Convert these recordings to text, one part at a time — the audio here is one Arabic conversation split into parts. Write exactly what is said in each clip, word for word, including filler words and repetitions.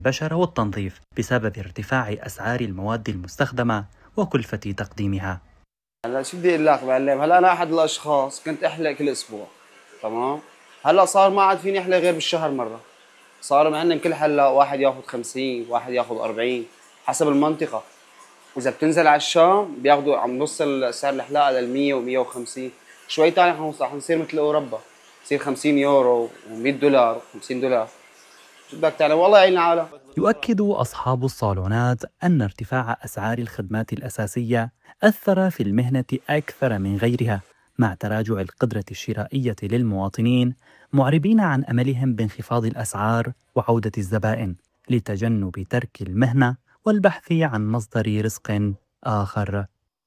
البشرة والتنظيف بسبب ارتفاع أسعار المواد المستخدمة وكلفة تقديمها. هلا شو بدي اقول لك معلم، هلا انا احد الاشخاص كنت احلق كل اسبوع، تمام؟ هلا صار ما عاد فيني احلق غير بالشهر مره. صاروا عندنا كل حلاق واحد ياخذ خمسين، واحد ياخذ أربعين حسب المنطقه. اذا بتنزل على الشام بياخذوا عم نوصل سعر الحلاقه لل مية و مية وخمسين، شوي ثاني رح نصير مثل اوروبا، يصير خمسين يورو و100 دولار و50 دولار. شو بدك تعلم، والله يعين العالم. يؤكد أصحاب الصالونات أن ارتفاع أسعار الخدمات الأساسية أثر في المهنة أكثر من غيرها، مع تراجع القدرة الشرائية للمواطنين، معربين عن أملهم بانخفاض الأسعار وعودة الزبائن لتجنب ترك المهنة والبحث عن مصدر رزق آخر.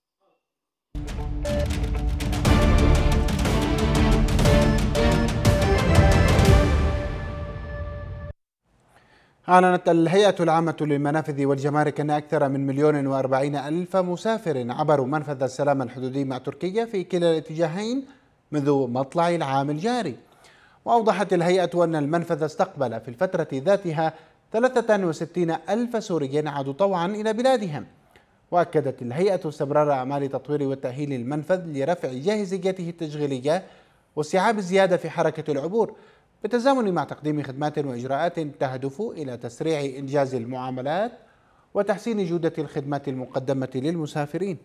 أعلنت الهيئة العامة للمنافذ والجمارك أن أكثر من مليون وأربعين ألف مسافر عبروا منفذ السلام الحدودي مع تركيا في كلا الاتجاهين منذ مطلع العام الجاري. وأوضحت الهيئة أن المنفذ استقبل في الفترة ذاتها ثلاثة وستين ألف سوري عادوا طوعا إلى بلادهم. وأكدت الهيئة استمرار أعمال تطوير وتأهيل المنفذ لرفع جاهزيته التشغيلية واستيعاب الزيادة في حركة العبور، بالتزامن مع تقديم خدمات وإجراءات تهدف إلى تسريع إنجاز المعاملات وتحسين جودة الخدمات المقدمة للمسافرين.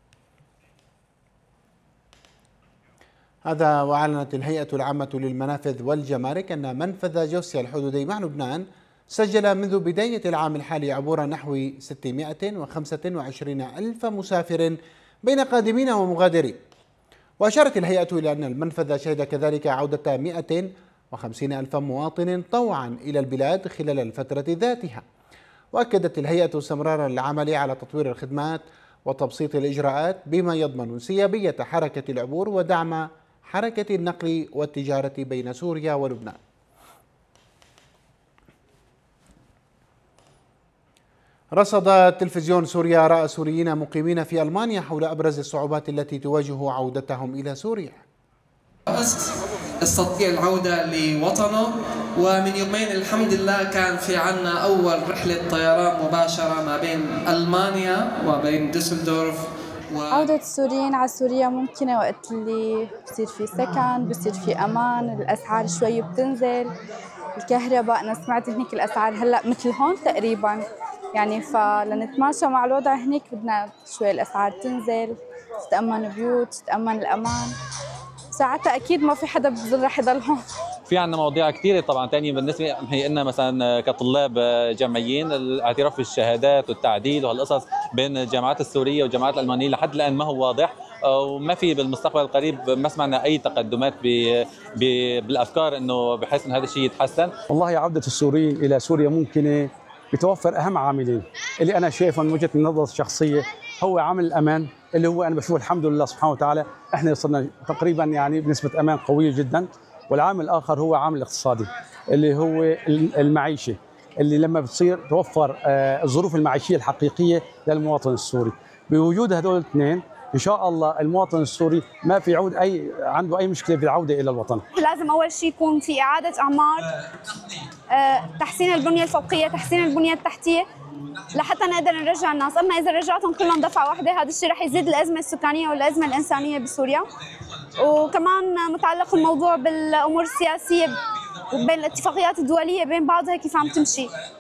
هذا وأعلنت الهيئة العامة للمنافذ والجمارك أن منفذ جوسيا الحدودي مع لبنان سجل منذ بداية العام الحالي عبور نحو ستمائة وخمسة وعشرين ألف مسافر بين قادمين ومغادرين. وأشارت الهيئة إلى أن المنفذ شهد كذلك عودة مائة وخمسين ألف مواطن طوعا إلى البلاد خلال الفترة ذاتها. وأكدت الهيئة استمرار العمل على تطوير الخدمات وتبسيط الإجراءات بما يضمن انسيابية حركة العبور ودعم حركة النقل والتجارة بين سوريا ولبنان. رصد تلفزيون سوريا آراء سوريين مقيمين في ألمانيا حول أبرز الصعوبات التي تواجه عودتهم إلى سوريا. استطيع العودة لوطنه، ومن يومين الحمد لله كان في عنا أول رحلة طيران مباشرة ما بين ألمانيا وبين دوسلدورف. و... عودة السوريين على سوريا ممكنة وقت اللي بصير في سكن، بصير في أمان، الأسعار شوي بتنزل، الكهرباء أنا سمعت هناك الأسعار هلأ مثل هون تقريبا، يعني فلنتماشى مع الوضع هناك بدنا شوي الأسعار تنزل، تتأمن بيوت، تتأمن الأمان، ساعتها اكيد ما في حدا بظن رح يضل هون. في عندنا مواضيع كثيره طبعا ثانيه بالنسبه هي لنا مثلا كطلاب جامعيين، الاعتراف بالشهادات والتعديل وهالقصص بين الجامعات السوريه والجامعات الالمانيه لحد الان ما هو واضح، وما في بالمستقبل القريب ما سمعنا اي تقدمات بالافكار انه بحيث انه هذا الشيء يتحسن. والله عوده السوريين الى سوريا ممكنه بتوفر اهم عاملين اللي انا شايفه من وجهه النظر الشخصيه، هو عامل الامان اللي هو انا بشوف الحمد لله سبحانه وتعالى احنا صرنا تقريبا يعني بنسبه امان قويه جدا، والعامل الاخر هو عامل الاقتصادي اللي هو المعيشه اللي لما بتصير توفر الظروف المعيشيه الحقيقيه للمواطن السوري. بوجود هذول الاثنين ان شاء الله المواطن السوري ما في عود اي عنده اي مشكله في العوده الى الوطن. لازم اول شيء يكون في اعاده اعمار، تحسين البنيه الفوقيه، تحسين البنيه التحتيه لحتى نقدر نرجع الناس، اما اذا رجعتهم كلهم دفعه واحده هذا الشيء رح يزيد الازمه السكانيه والازمه الانسانيه بسوريا. وكمان متعلق الموضوع بالامور السياسيه وبين الاتفاقيات الدوليه بين بعضها كيف عم تمشي.